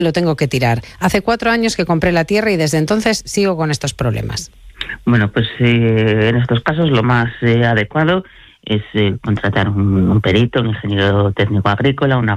lo tengo que tirar. Hace 4 años que compré la tierra y desde entonces sigo con estos problemas. Bueno, pues en estos casos lo más adecuado es contratar un perito, un ingeniero técnico agrícola, una